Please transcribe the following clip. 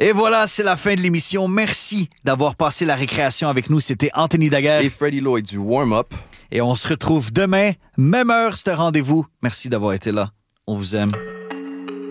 Et voilà, c'est la fin de l'émission. Merci d'avoir passé la récréation avec nous. C'était Anthony Daguerre et Freddie Lloyd du Warm-Up. Et on se retrouve demain, même heure, c'est un rendez-vous. Merci d'avoir été là. On vous aime.